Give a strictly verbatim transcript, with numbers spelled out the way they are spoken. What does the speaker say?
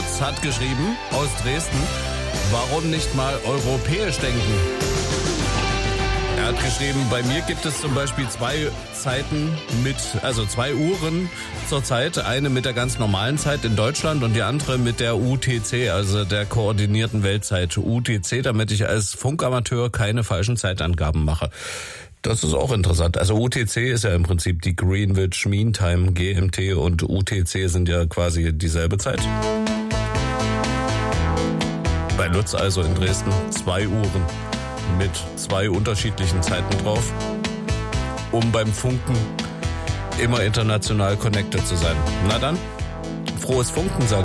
Lutz hat geschrieben aus Dresden, warum nicht mal europäisch denken? Er hat geschrieben, bei mir gibt es zum Beispiel zwei Zeiten mit, also zwei Uhren zur Zeit. Eine mit der ganz normalen Zeit in Deutschland und die andere mit der U T C, also der koordinierten Weltzeit. U T C, damit ich als Funkamateur keine falschen Zeitangaben mache. Das ist auch interessant. Also U T C ist ja im Prinzip die Greenwich Mean Time, G M T, und U T C sind ja quasi dieselbe Zeit. Bei Lutz also in Dresden zwei Uhren mit zwei unterschiedlichen Zeiten drauf, um beim Funken immer international connected zu sein. Na dann, frohes Funken, sage ich.